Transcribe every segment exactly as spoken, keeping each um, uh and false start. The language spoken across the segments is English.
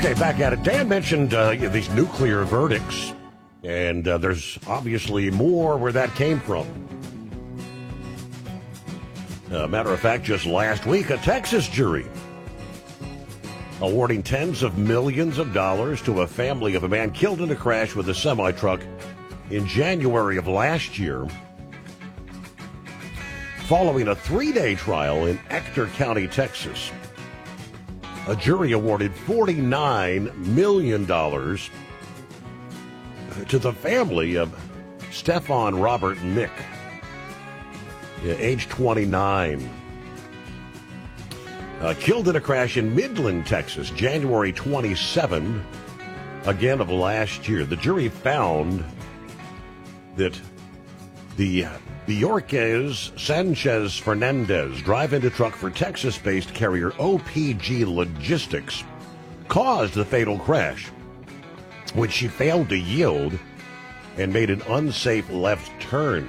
Okay, back at it. Dan mentioned uh, these nuclear verdicts, and uh, there's obviously more where that came from. Uh, matter of fact, just last week, a Texas jury awarding tens of millions of dollars to a family of a man killed in a crash with a semi-truck in January of last year. Following a three-day trial in Ector County, Texas, a jury awarded forty-nine million dollars to the family of Stefan Robert Mick, age twenty-nine, uh, killed in a crash in Midland, Texas, January twenty-seventh, again of last year. The jury found that the Bjorquez Sanchez Fernandez drive-into truck for Texas-based carrier O P G Logistics caused the fatal crash, which she failed to yield and made an unsafe left turn.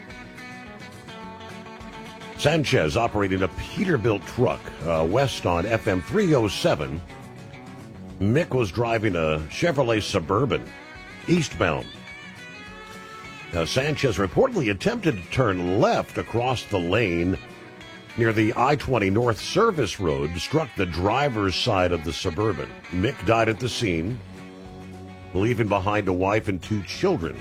Sanchez, operating a Peterbilt truck uh, west on F M three oh seven. Mick was driving a Chevrolet Suburban eastbound. Now, Sanchez reportedly attempted to turn left across the lane near the I twenty North Service Road, struck the driver's side of the Suburban. Mick died at the scene, leaving behind a wife and two children.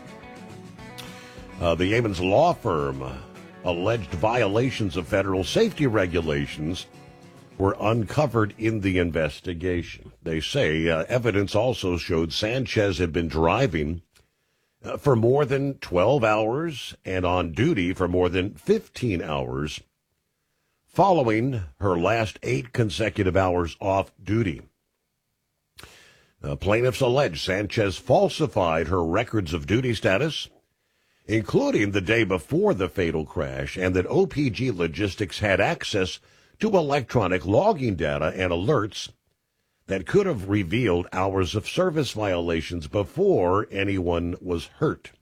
Uh, the Yemen's law firm alleged violations of federal safety regulations were uncovered in the investigation. They say uh, evidence also showed Sanchez had been driving uh, for more than twelve hours and on duty for more than fifteen hours following her last eight consecutive hours off duty. Uh, plaintiffs allege Sanchez falsified her records of duty status, including the day before the fatal crash, and that O P G Logistics had access to electronic logging data and alerts that could have revealed hours of service violations before anyone was hurt.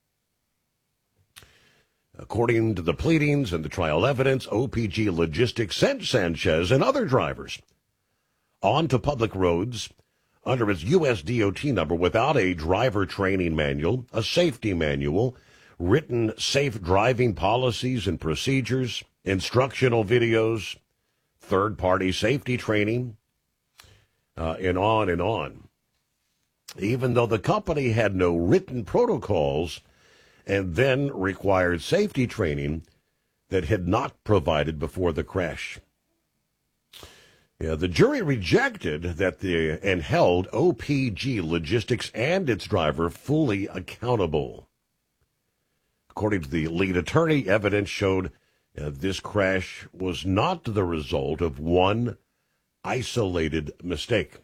According to the pleadings and the trial evidence, O P G Logistics sent Sanchez and other drivers onto public roads under its U S D O T number without a driver training manual, a safety manual, written safe driving policies and procedures, instructional videos, third-party safety training, uh, and on and on. Even though the company had no written protocols and then required safety training that had not provided before the crash. Yeah, the jury rejected that the and held O P G Logistics and its driver fully accountable. According to the lead attorney, evidence showed uh, this crash was not the result of one isolated mistake.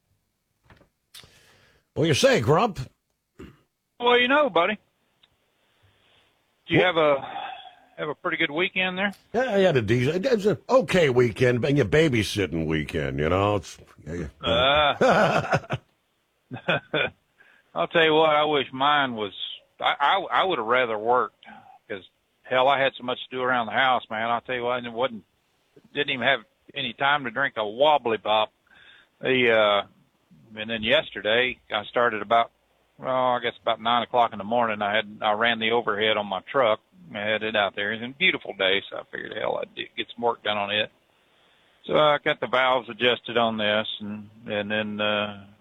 What do you say, Grump? Well, you know, buddy. Do you have a have a pretty good weekend there? Yeah, I had a decent, it was an okay weekend, and your babysitting weekend, you know. It's, uh, I'll tell you what, I wish mine was, I, I, I would have rather worked, because, hell, I had so much to do around the house, man. I'll tell you what, it wasn't, didn't even have any time to drink a wobbly pop. The, uh, and then yesterday, I started about, well, I guess about nine o'clock in the morning. I had I ran the overhead on my truck. I had it out there. It was a beautiful day, so I figured, hell, I'd get some work done on it. So I got the valves adjusted on this, and and then uh,